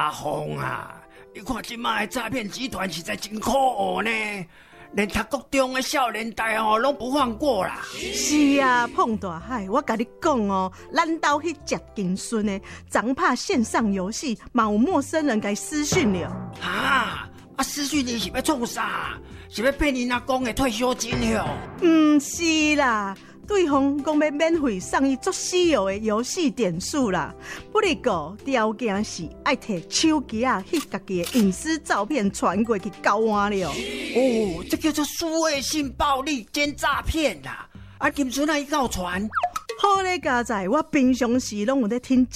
阿峰啊，你看即摆的诈骗集团实在真可恶呢，连读国中的少年代拢不放过啦。 是啊，碰大海，我甲你讲哦，咱兜去食金孙的，昨拍线上游戏，嘛有陌生人给私讯了。 私讯你是要创啥？是要骗你阿公的退休金哟？ 唔是啦。对方讲要免费送伊足稀有的游戏点数啦，不过条件是爱摕手机翕家己的隐私照片传过去交换了。 哦，这叫做数位性暴力兼诈骗啦！金孙啊，伊告传。 好咧，家在我平常时拢有在听